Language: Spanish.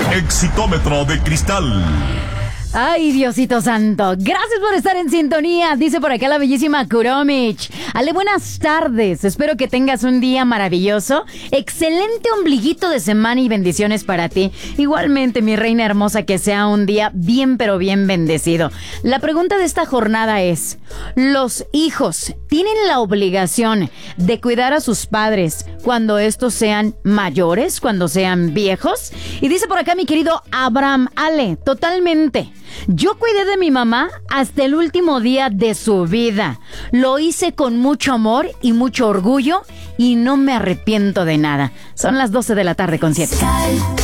Exitómetro de cristal. Ay, Diosito santo, gracias por estar en sintonía, dice por acá la bellísima Kuromich. Ale, buenas tardes, espero que tengas un día maravilloso, excelente ombliguito de semana y bendiciones para ti. Igualmente, mi reina hermosa, que sea un día bien pero bien bendecido. La pregunta de esta jornada es, ¿los hijos tienen la obligación de cuidar a sus padres cuando estos sean mayores, cuando sean viejos? Y dice por acá mi querido Abraham, Ale, totalmente. Yo cuidé de mi mamá hasta el último día de su vida. Lo hice con mucho amor y mucho orgullo y no me arrepiento de nada. Son las 12 de la tarde con 7.